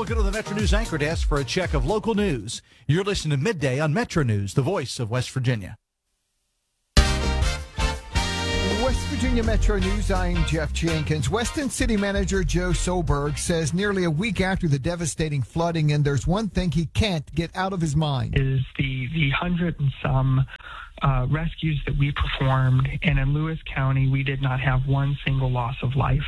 we'll go to the Metro News Anchor Desk for a check of local news. You're listening to Midday on Metro News, the voice of West Virginia. West Virginia Metro News, I'm Jeff Jenkins. Weston City Manager Joe Solberg says nearly a week after the devastating flooding, and there's one thing he can't get out of his mind. Is the 100 and some rescues that we performed, and in Lewis County, we did not have one single loss of life.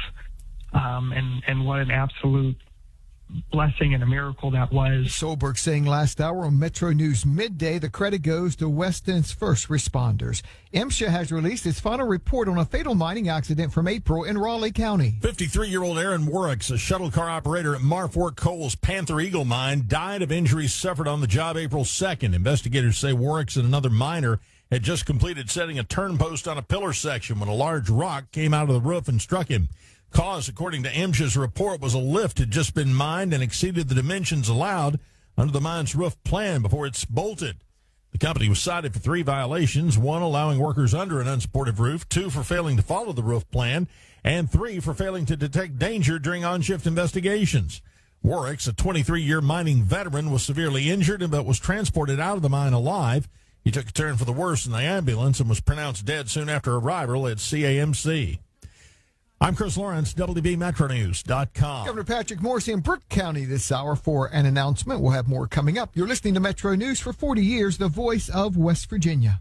And what an absolute blessing and a miracle that was. Solberg saying last hour on Metro News Midday, the credit goes to Weston's first responders. MSHA has released its final report on a fatal mining accident from April in Raleigh County. 53-year-old Aaron Warricks, a shuttle car operator at Marfork Coal's Panther Eagle mine, died of injuries suffered on the job April 2nd. Investigators say Warricks and another miner had just completed setting a turn post on a pillar section when a large rock came out of the roof and struck him. Cause, according to MSHA's report, was a lift had just been mined and exceeded the dimensions allowed under the mine's roof plan before it's bolted. The company was cited for 3 violations, 1 allowing workers under an unsupportive roof, 2 for failing to follow the roof plan, and 3 for failing to detect danger during on-shift investigations. Warricks, a 23-year mining veteran, was severely injured but was transported out of the mine alive. He took a turn for the worse in the ambulance and was pronounced dead soon after arrival at CAMC. I'm Chris Lawrence, WVMetroNews.com. Governor Patrick Morrisey in Brooke County this hour for an announcement. We'll have more coming up. You're listening to Metro News for 40 years, the voice of West Virginia.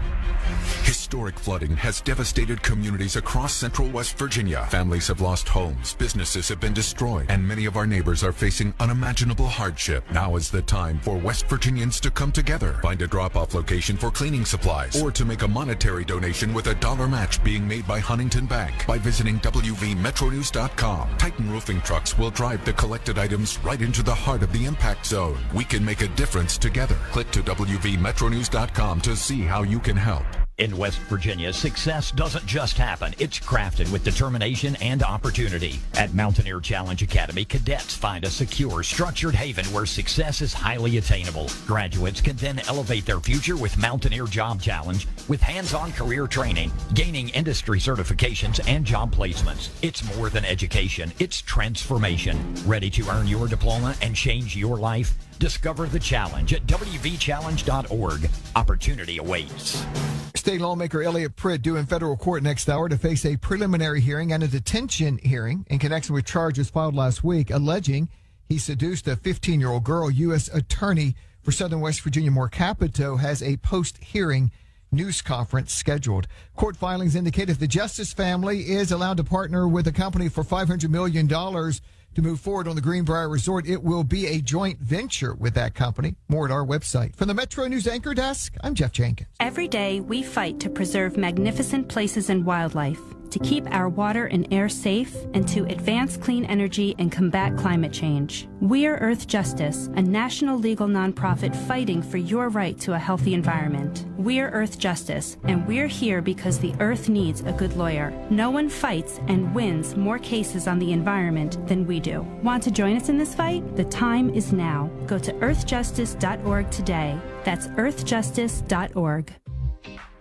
Historic flooding has devastated communities across central West Virginia. Families have lost homes, businesses have been destroyed, and many of our neighbors are facing unimaginable hardship. Now is the time for West Virginians to come together, find a drop-off location for cleaning supplies, or to make a monetary donation with a dollar match being made by Huntington Bank by visiting WVMetroNews.com. Titan Roofing Trucks will drive the collected items right into the heart of the impact zone. We can make a difference together. Click to WVMetroNews.com to see how you can help. In West Virginia, success doesn't just happen. It's crafted with determination and opportunity. At Mountaineer Challenge Academy, cadets find a secure, structured haven where success is highly attainable. Graduates can then elevate their future with Mountaineer Job Challenge with hands-on career training, gaining industry certifications, and job placements. It's more than education. It's transformation. Ready to earn your diploma and change your life? Discover the challenge at WVChallenge.org. Opportunity awaits. State lawmaker Elliot Pritt due in federal court next hour to face a preliminary hearing and a detention hearing in connection with charges filed last week alleging he seduced a 15-year-old girl. U.S. Attorney for Southern West Virginia, Moore Capito, has a post-hearing news conference scheduled. Court filings indicate if the Justice family is allowed to partner with a company for $500 million to move forward on the Greenbrier Resort, it will be a joint venture with that company. More at our website. From the Metro News Anchor Desk, I'm Jeff Jenkins. Every day, we fight to preserve magnificent places and wildlife, to keep our water and air safe, and to advance clean energy and combat climate change. We're Earth Justice, a national legal nonprofit fighting for your right to a healthy environment. We're Earth Justice, and we're here because the Earth needs a good lawyer. No one fights and wins more cases on the environment than we do. Want to join us in this fight? The time is now. Go to earthjustice.org today. That's earthjustice.org.